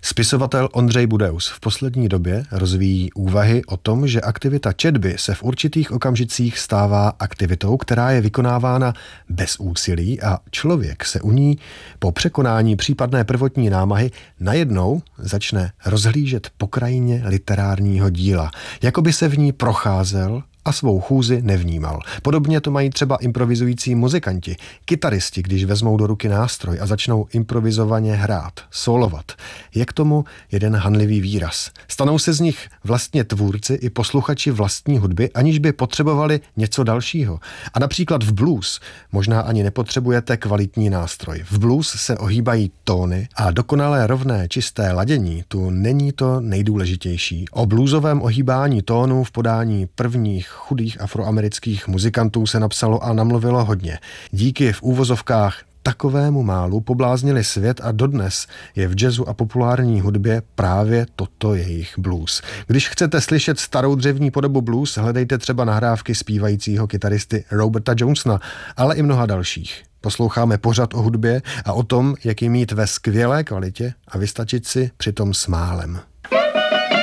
Spisovatel Ondřej Budeus v poslední době rozvíjí úvahy o tom, že aktivita četby se v určitých okamžicích stává aktivitou, která je vykonávána bez úsilí a člověk se u ní po překonání případné prvotní námahy najednou začne rozhlížet po krajině literárního díla, jako by se v ní procházel a svou chůzi nevnímal. Podobně to mají třeba improvizující muzikanti, kytaristi, když vezmou do ruky nástroj a začnou improvizovaně hrát, solovat. Je k tomu jeden hanlivý výraz. Stanou se z nich vlastně tvůrci i posluchači vlastní hudby, aniž by potřebovali něco dalšího. A například v blues možná ani nepotřebujete kvalitní nástroj. V blues se ohýbají tóny a dokonalé rovné čisté ladění tu není to nejdůležitější. O bluesovém ohýbání tónů v podání prvních chudých afroamerických muzikantů se napsalo a namluvilo hodně. Díky v úvozovkách takovému málu pobláznili svět a dodnes je v jazzu a populární hudbě právě toto jejich blues. Když chcete slyšet starou dřevní podobu blues, hledejte třeba nahrávky zpívajícího kytaristy Roberta Jonesona, ale i mnoha dalších. Posloucháme pořad o hudbě a o tom, jak ji mít ve skvělé kvalitě a vystačit si přitom s málem.